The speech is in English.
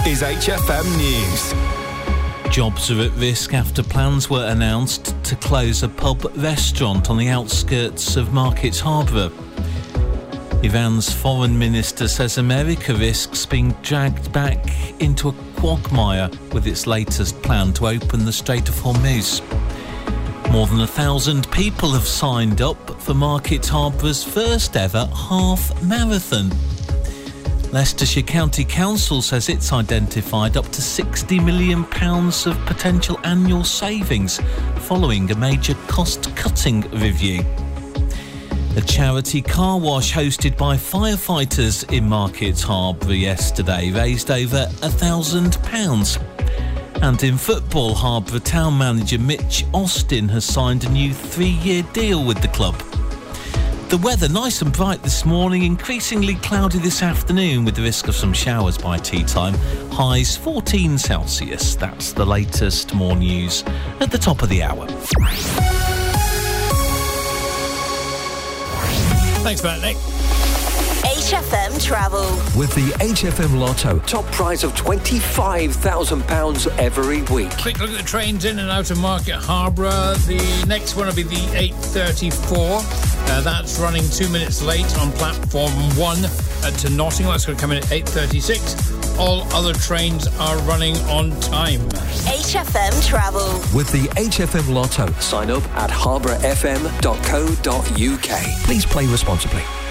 is HFM News. Jobs are at risk after plans were announced to close a pub restaurant on the outskirts of Markets Harbour. Iran's foreign minister says America risks being dragged back into a quagmire with its latest plan to open the Strait of Hormuz. More than 1,000 people have signed up for Markets Harbour's first ever half marathon. Leicestershire County Council says it's identified up to £60 million of potential annual savings following a major cost-cutting review. A charity car wash hosted by firefighters in Markets Harbour yesterday raised over £1,000. And in football, Harbour Town manager Mitch Austin has signed a new 3-year deal with the club. The weather nice and bright this morning, increasingly cloudy this afternoon with the risk of some showers by tea time. Highs 14 Celsius. That's the latest. More news at the top of the hour. Thanks for that, Nick. HFM Travel. With the HFM Lotto, top prize of £25,000 every week. Quick look at the trains in and out of Market Harbour. The next one will be the 8:34. That's running 2 minutes late on platform 1 to Nottingham. That's going to come in at 8:36. All other trains are running on time. HFM Travel. With the HFM Lotto, sign up at harbourfm.co.uk. Please play responsibly.